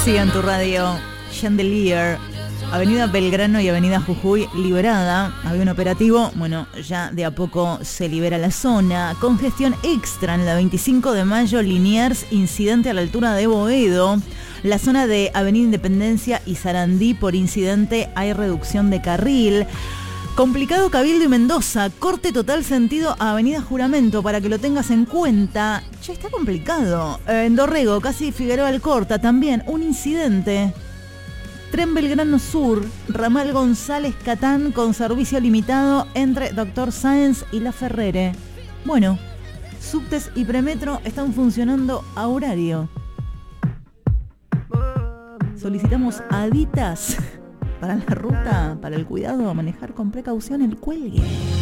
Sí, en tu radio. Chandelier, Avenida Belgrano y Avenida Jujuy liberada. Había un operativo, bueno, ya de a poco se libera la zona. Congestión extra en la 25 de mayo, Liniers, incidente a la altura de Boedo. La zona de Avenida Independencia y Sarandí, por incidente hay reducción de carril. Complicado Cabildo y Mendoza, corte total sentido a Avenida Juramento, para que lo tengas en cuenta. Che, está complicado. En Dorrego, casi Figueroa Alcorta, también un incidente. Tren Belgrano Sur, ramal González Catán con servicio limitado entre Doctor Sáenz y La Ferrere. Bueno, subtes y premetro están funcionando a horario. Solicitamos aditas para la ruta, para el cuidado, a manejar con precaución el cuelgue.